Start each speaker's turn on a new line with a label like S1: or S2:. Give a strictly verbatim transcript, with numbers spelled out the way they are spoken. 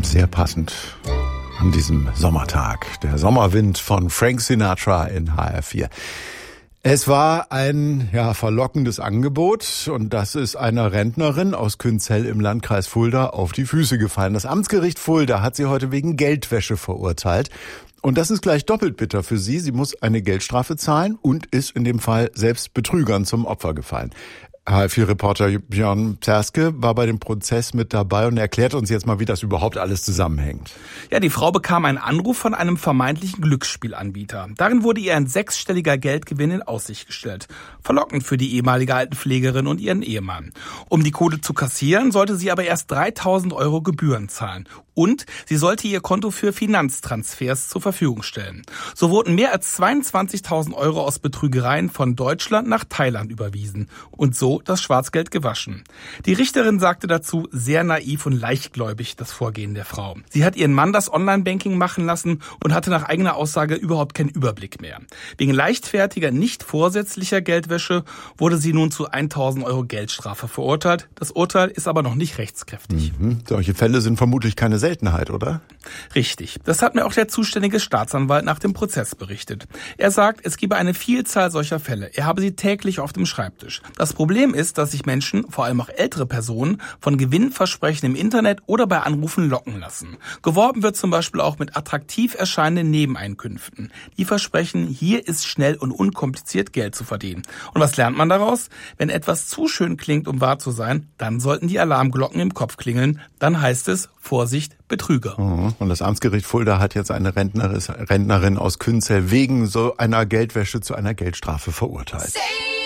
S1: Sehr passend an diesem Sommertag. Der Sommerwind von Frank Sinatra in H R vier. Es war ein ja verlockendes Angebot und das ist einer Rentnerin aus Künzell im Landkreis Fulda auf die Füße gefallen. Das Amtsgericht Fulda hat sie heute wegen Geldwäsche verurteilt. Und das ist gleich doppelt bitter für sie. Sie muss eine Geldstrafe zahlen und ist in dem Fall selbst Betrügern zum Opfer gefallen. H R vier-Reporter Björn Zerske war bei dem Prozess mit dabei und erklärt uns jetzt mal, wie das überhaupt alles zusammenhängt.
S2: Ja, die Frau bekam einen Anruf von einem vermeintlichen Glücksspielanbieter. Darin wurde ihr ein sechsstelliger Geldgewinn in Aussicht gestellt. Verlockend für die ehemalige Altenpflegerin und ihren Ehemann. Um die Kohle zu kassieren, sollte sie aber erst dreitausend Euro Gebühren zahlen. Und sie sollte ihr Konto für Finanztransfers zur Verfügung stellen. So wurden mehr als zweiundzwanzigtausend Euro aus Betrügereien von Deutschland nach Thailand überwiesen. Und so das Schwarzgeld gewaschen. Die Richterin sagte dazu, sehr naiv und leichtgläubig das Vorgehen der Frau. Sie hat ihren Mann das Online-Banking machen lassen und hatte nach eigener Aussage überhaupt keinen Überblick mehr. Wegen leichtfertiger, nicht vorsätzlicher Geldwäsche wurde sie nun zu tausend Euro Geldstrafe verurteilt. Das Urteil ist aber noch nicht rechtskräftig.
S1: Mhm. Solche Fälle sind vermutlich keine Seltenheit, oder?
S2: Richtig. Das hat mir auch der zuständige Staatsanwalt nach dem Prozess berichtet. Er sagt, es gebe eine Vielzahl solcher Fälle. Er habe sie täglich auf dem Schreibtisch. Das Problem ist, dass sich Menschen, vor allem auch ältere Personen, von Gewinnversprechen im Internet oder bei Anrufen locken lassen. Geworben wird zum Beispiel auch mit attraktiv erscheinenden Nebeneinkünften. Die versprechen, hier ist schnell und unkompliziert Geld zu verdienen. Und was lernt man daraus? Wenn etwas zu schön klingt, um wahr zu sein, dann sollten die Alarmglocken im Kopf klingeln. Dann heißt es, Vorsicht, Betrüger.
S1: Und das Amtsgericht Fulda hat jetzt eine Rentnerin aus Künzell wegen so einer Geldwäsche zu einer Geldstrafe verurteilt.